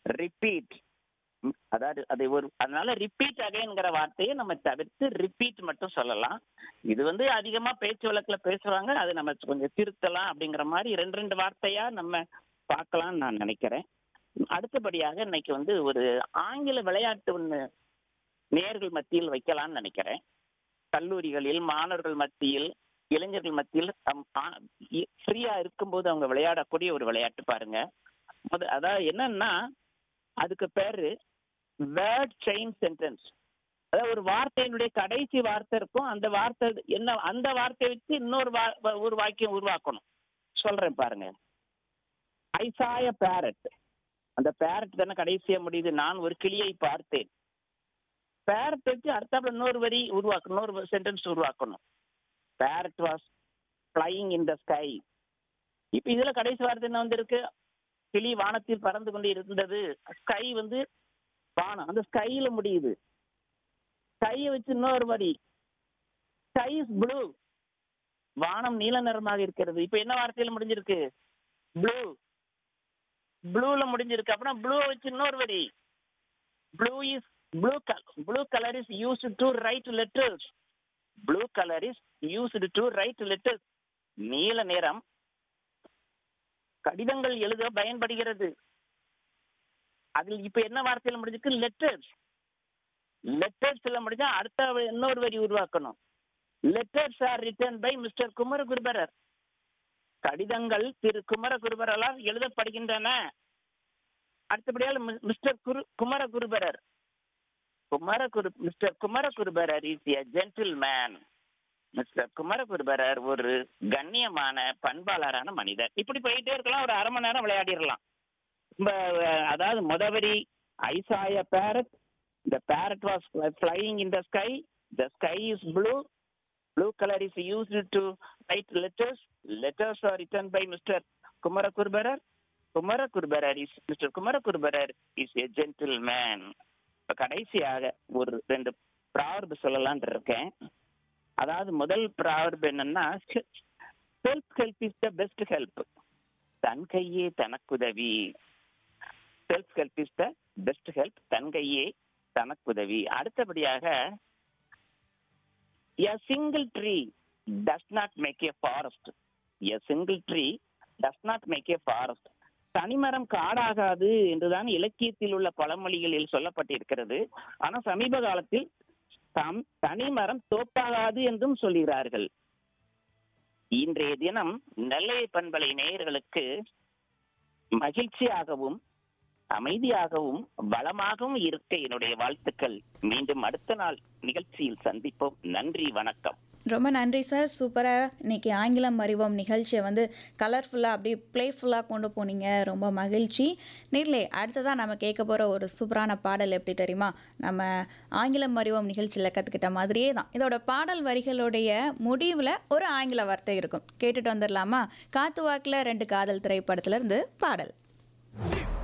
Repeat. அதாவது அது அதனால ரிப்பீட் அகைன்ங்கிற வார்த்தையை நம்ம தவிர்த்து ரிப்பீட் மட்டும் சொல்லலாம். இது அதிகமா பேச்சு வழக்குல பேசுவாங்க, அது நம்ம கொஞ்சம் திருத்தலாம் அப்படிங்கிற மாதிரி ரெண்டு ரெண்டு வார்த்தையா நம்ம பார்க்கலாம்னு நான் நினைக்கிறேன். அடுத்தபடியாக இன்னைக்கு ஒரு ஆங்கில விளையாட்டு ஒன்று நேயர்கள் மத்தியில் வைக்கலாம்னு நினைக்கிறேன். கல்லூரிகளில் மாணவர்கள் மத்தியில் இளைஞர்கள் மத்தியில் ஃப்ரீயா இருக்கும்போது அவங்க விளையாடக்கூடிய ஒரு விளையாட்டு பாருங்க. அதாவது என்னன்னா அதுக்கு பேரு வேர்ட் செயின் சென்டென்ஸ். அதாவது ஒரு வார்த்தையினுடைய கடைசி வார்த்தை இருக்கும், அந்த வார்த்தை என்ன, அந்த வார்த்தையை வச்சு இன்னொரு ஒரு வாக்கியம் உருவாக்கணும். சொல்றேன் பாருங்க. ஐ saw a parrot. அந்த பேரட் தானே கடைசியா முடியுது. நான் ஒரு கிளியை பார்த்தேன். பேரட் வச்சு அடுத்தாப்புல இன்னொரு வரி உருவாக்கணும், இன்னொரு சென்டென்ஸ் உருவாக்கணும். Farad was flying in the sky. இப்ப இதுல கடைசி வார்த்தை என்ன இருக்கு? கிளி வானத்தில் பறந்து கொண்டு இருந்தது. ஸ்கை வானம், அந்த ஸ்கைல முடியுது. ஸ்கையை வச்சு இன்னொரு வரி, ஸ்கை இஸ் ப்ளூ. வானம் நீல நிறமாக இருக்கிறது. இப்ப என்ன வார்த்தையில முடிஞ்சிருக்கு? ப்ளூ. ப்ளூல முடிஞ்சிருக்கு. அப்புறம் ப்ளூ வச்சு இன்னொரு வரி, blue is blue colour is used to right letters. Blue colour is used to right letters. நீல நிறம் கடிதங்கள் எழுத பயன்படுகிறது. அதில் இப்ப என்ன வார்த்தையில முடிஞ்சிருக்கு? லெட்டர்ஸ். லெட்டர்ஸ்ல முடிஞ்சா அடுத்த இன்னொரு வரி உருவாக்கணும். Letters R written by mister Kumaraguruparar. கடிதங்கள் திரு குமரகுருபரரால் எழுதப்படுகின்றன. அடுத்தபடியால் mister Kumaraguruparar. Mister Kumaraguruparar is a gentleman. Mister Kumaraguruparar ஒரு கண்ணியமான பண்பாளரான மனிதர். இப்படி போயிட்டே இருக்கலாம். ஒரு அரை மணி நேரம் விளையாடிடலாம். அதாவது முதவரி ஐ saw a parrot. The parrot was flying in the sky. The sky is blue. Blue color is used to write letters. Letters are written by Mr. Kumarakurbarar. Mr. Kumarakurbarar is a gentleman. கடைசியாக ஒரு ரெண்டு proverb சொல்லலான் இருக்கேன். அதாவது முதல் proverb என்னன்னா, self help is the best help. தன் கையே தனக்குதவி. Self help is the best help. தன் கையே தனக்குதவி. அடுத்தபடியாக a single tree does not make a forest. A single tree does not make a forest. தனிமரம் காடாகாது என்றுதான் இலக்கியத்தில் உள்ள பழமொழிகளில் சொல்லப்பட்டிருக்கிறது. ஆனா சமீப காலத்தில் தனிமரம் தோப்பாகாது என்றும் சொல்கிறார்கள். இன்றைய தினம் நெல்லை பண்பலை நேயர்களுக்கு மகிழ்ச்சியாகவும் அமைதியாகவும் வளமாகவும் இருக்க என்னுடைய வாழ்த்துக்கள். மீண்டும் அடுத்த நாள் நிகழ்ச்சியில் சந்திப்போம். நன்றி, வணக்கம். ரொம்ப நன்றி சார். சூப்பராக இன்னைக்கு ஆங்கிலம் அறிவோம் நிகழ்ச்சியை கலர்ஃபுல்லாக அப்படியே ப்ளேஃபுல்லாக கொண்டு போனீங்க. ரொம்ப மகிழ்ச்சி. நேர்லே அடுத்ததான் நம்ம கேட்க போகிற ஒரு சூப்பரான பாடல் எப்படி தெரியுமா? நம்ம ஆங்கிலம் அறிவோம் நிகழ்ச்சியில் கற்றுக்கிட்ட மாதிரியே தான் இதோட பாடல் வரிகளுடைய முடிவில் ஒரு ஆங்கில வார்த்தை இருக்கும். கேட்டுட்டு வந்துடலாமா? காத்து வாக்கில் 2 காதல் திரைப்படத்திலிருந்து பாடல்.